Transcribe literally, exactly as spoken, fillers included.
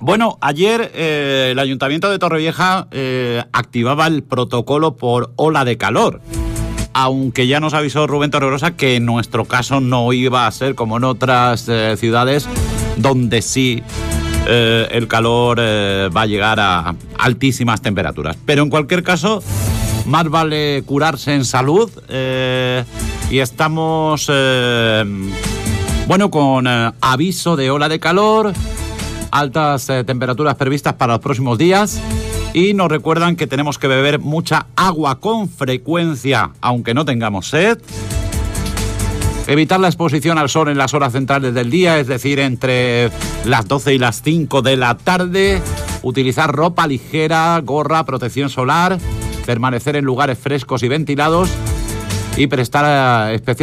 Bueno, ayer eh, el Ayuntamiento de Torrevieja eh, activaba el protocolo por ola de calor, aunque ya nos avisó Rubén Torregrosa que en nuestro caso no iba a ser como en otras eh, ciudades donde sí eh, el calor eh, va a llegar a altísimas temperaturas. Pero en cualquier caso, más vale curarse en salud eh, y estamos, eh, bueno, con eh, aviso de ola de calor, altas eh, temperaturas previstas para los próximos días, y nos recuerdan que tenemos que beber mucha agua con frecuencia, aunque no tengamos sed. Evitar la exposición al sol en las horas centrales del día, es decir, entre las doce y las cinco de la tarde. Utilizar ropa ligera, gorra, protección solar, permanecer en lugares frescos y ventilados y prestar especial